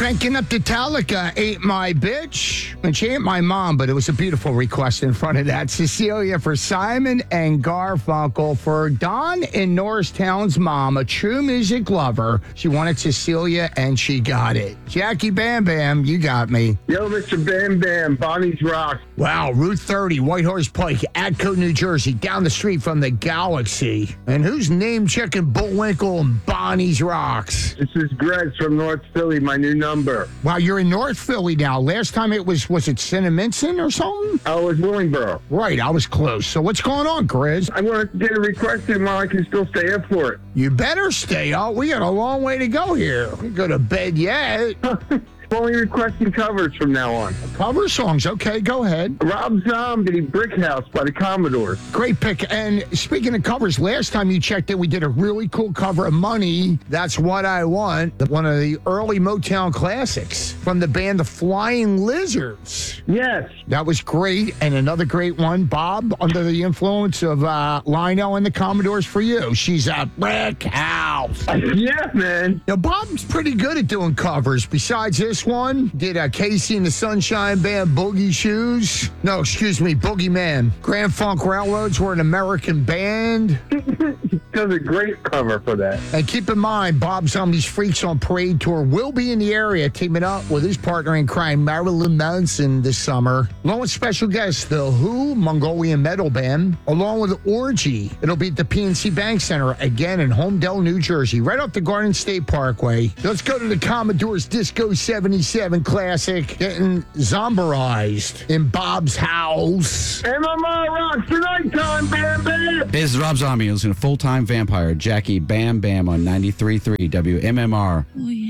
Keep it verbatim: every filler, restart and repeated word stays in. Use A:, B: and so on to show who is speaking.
A: Cranking up Metallica, Ain't My Bitch. And she ain't my mom, but it was a beautiful request in front of that. Cecilia for Simon and Garfunkel. For Don in Norristown's mom, a true music lover. She wanted Cecilia, and she got it. Jackie Bam Bam, you got me.
B: Yo, Mister Bam Bam, Bonnie's Rock.
A: Wow, Route thirty, Whitehorse Pike, Atco, New Jersey, down the street from the Galaxy. And who's name-checking Bullwinkle and Bonnie's Rocks?
B: This is Greg from North Philly, my new number.
A: Wow, you're in North Philly now. Last time it was, was it Cinnaminson or something?
B: I was Willingboro.
A: Right, I was close. So what's going on, Grizz?
B: I want to get a request in while I can still stay up for it.
A: You better stay up. We got a long way to go here. We go to bed yet.
B: Only requesting covers from now on.
A: Cover songs. Okay, go ahead.
B: Rob Zombie, Brick House by the Commodores.
A: Great pick. And speaking of covers, last time you checked it, we did a really cool cover of Money, That's What I Want, one of the early Motown classics from the band The Flying Lizards.
B: Yes.
A: That was great. And another great one, Bob, under the influence of uh, Lionel and the Commodores for you. She's a brick house.
B: Yeah, man.
A: Now, Bob's pretty good at doing covers. Besides this one, did uh, Casey and the Sunshine Band Boogie Shoes? No, excuse me, Boogie Man. Grand Funk Railroads were an American band.
B: Does a great cover for that.
A: And keep in mind, Bob Zombie's Freaks on Parade tour will be in the area, teaming up with his partner in crime, Marilyn Manson, this summer. Along with special guests, The Who, Mongolian Metal Band, along with Orgy. It'll be at the P N C Bank Center, again in Homedale, New Jersey, right off the Garden State Parkway. Let's go to the Commodores Disco seventy-seven Classic, getting zomberized in Bob's house.
B: M M R rocks tonight time, Bam Bam.
C: Hey, this is Rob Zombie. Listening to Full Time Vampire, Jackie Bam Bam on ninety-three point three W M M R.